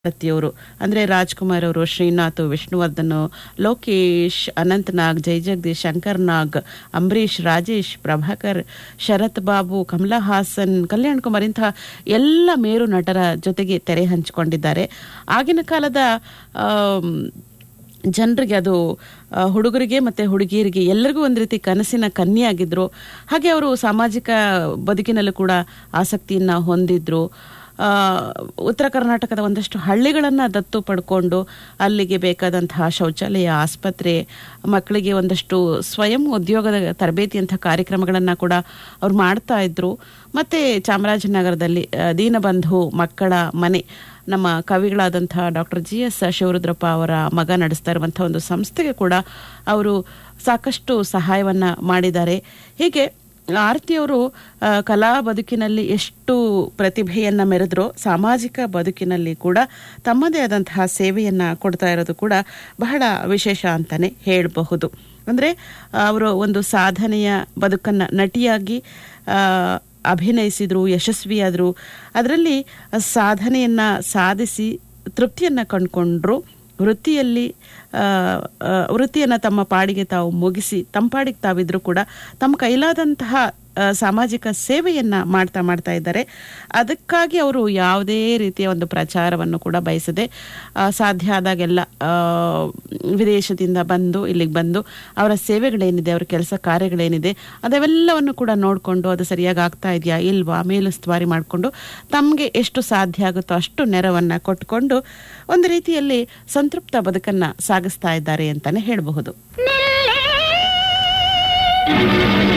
ಭಾರತಿಯವರು ಅಂದ್ರೆ ರಾಜ್ಕುಮಾರ್ ಅವರು, ಶ್ರೀನಾಥ್, ವಿಷ್ಣುವರ್ಧನ್, ಲೋಕೇಶ್, ಅನಂತನಾಗ್, ಜಗದೀಶ್, ಶಂಕರ್ ನಾಗ್, ಅಂಬರೀಶ್, ರಾಜೇಶ್, ಪ್ರಭಾಕರ್, ಶರತ್ ಬಾಬು, ಕಮಲಾ ಹಾಸನ್, ಕಲ್ಯಾಣ್ ಕುಮಾರ್ ಇಂತಹ ಎಲ್ಲ ಮೇರು ನಟರ ಜೊತೆಗೆ ತೆರೆ ಹಂಚಿಕೊಂಡಿದ್ದಾರೆ. ಆಗಿನ ಕಾಲದ ಜನರಿಗೆ ಅದು ಹುಡುಗರಿಗೆ ಮತ್ತು ಹುಡುಗಿಯರಿಗೆ ಎಲ್ಲರಿಗೂ ಒಂದು ರೀತಿ ಕನಸಿನ ಕನ್ಯೆಯಾಗಿದ್ದರು. ಹಾಗೆ ಅವರು ಸಾಮಾಜಿಕ ಬದುಕಿನಲ್ಲೂ ಕೂಡ ಆಸಕ್ತಿಯನ್ನು ಹೊಂದಿದ್ರು. ಉತ್ತರ ಕರ್ನಾಟಕದ ಒಂದಷ್ಟು ಹಳ್ಳಿಗಳನ್ನು ದತ್ತು ಪಡ್ಕೊಂಡು ಅಲ್ಲಿಗೆ ಬೇಕಾದಂತಹ ಶೌಚಾಲಯ, ಆಸ್ಪತ್ರೆ, ಮಕ್ಕಳಿಗೆ ಒಂದಷ್ಟು ಸ್ವಯಂ ಉದ್ಯೋಗದ ತರಬೇತಿಯಂಥ ಕಾರ್ಯಕ್ರಮಗಳನ್ನು ಕೂಡ ಅವ್ರು ಮಾಡ್ತಾ ಇದ್ರು. ಮತ್ತು ಚಾಮರಾಜನಗರದಲ್ಲಿ ದೀನಬಂಧು ಮಕ್ಕಳ ಮನೆ, ನಮ್ಮ ಕವಿಗಳಾದಂಥ ಡಾಕ್ಟರ್ GS ಶಿವರುದ್ರಪ್ಪ ಅವರ ಮಗ ನಡೆಸ್ತಾ ಇರುವಂಥ ಒಂದು ಸಂಸ್ಥೆಗೆ ಕೂಡ ಅವರು ಸಾಕಷ್ಟು ಸಹಾಯವನ್ನು ಮಾಡಿದ್ದಾರೆ. ಹೀಗೆ ಆರತಿಯವರು ಕಲಾ ಬದುಕಿನಲ್ಲಿ ಎಷ್ಟು ಪ್ರತಿಭೆಯನ್ನು ಮೆರೆದ್ರೋ ಸಾಮಾಜಿಕ ಬದುಕಿನಲ್ಲಿ ಕೂಡ ತಮ್ಮದೇ ಆದಂತಹ ಸೇವೆಯನ್ನು ಕೊಡ್ತಾ ಇರೋದು ಕೂಡ ಬಹಳ ವಿಶೇಷ ಅಂತಲೇ ಹೇಳಬಹುದು. ಅಂದರೆ ಅವರು ಒಂದು ಸಾಧನೆಯ ಬದುಕನ್ನು ನಟಿಯಾಗಿ ಅಭಿನಯಿಸಿದ್ರು, ಯಶಸ್ವಿಯಾದರು. ಅದರಲ್ಲಿ ಸಾಧನೆಯನ್ನು ಸಾಧಿಸಿ ತೃಪ್ತಿಯನ್ನು ಕಂಡುಕೊಂಡ್ರು. ವೃತ್ತಿಯನ್ನು ತಮ್ಮ ಪಾಡಿಗೆ ತಾವು ಮುಗಿಸಿ ತಮ್ಮ ಪಾಡಿಗೆ ತಾವಿದ್ರು ಕೂಡ ತಮ್ಮ ಕೈಲಾದಂತಹ ಸಾಮಾಜಿಕ ಸೇವೆಯನ್ನು ಮಾಡ್ತಾ ಇದ್ದಾರೆ. ಅದಕ್ಕಾಗಿ ಅವರು ಯಾವುದೇ ರೀತಿಯ ಒಂದು ಪ್ರಚಾರವನ್ನು ಕೂಡ ಬಯಸದೆ ಸಾಧ್ಯ ಆದಾಗೆಲ್ಲ ವಿದೇಶದಿಂದ ಬಂದು ಇಲ್ಲಿಗೆ ಬಂದು ಅವರ ಸೇವೆಗಳೇನಿದೆ, ಅವರ ಕೆಲಸ ಕಾರ್ಯಗಳೇನಿದೆ ಅದೆಲ್ಲವನ್ನು ಕೂಡ ನೋಡಿಕೊಂಡು ಅದು ಸರಿಯಾಗಿ ಆಗ್ತಾ ಇದೆಯಾ ಇಲ್ವಾ ಮೇಲುಸ್ತುವಾರಿ ಮಾಡಿಕೊಂಡು ತಮಗೆ ಎಷ್ಟು ಸಾಧ್ಯ ಆಗುತ್ತೋ ಅಷ್ಟು ನೆರವನ್ನು ಕೊಟ್ಕೊಂಡು ಒಂದು ರೀತಿಯಲ್ಲಿ ಸಂತೃಪ್ತ ಬದುಕನ್ನು ಸಾಗಿಸ್ತಾ ಇದ್ದಾರೆ ಅಂತಲೇ ಹೇಳಬಹುದು.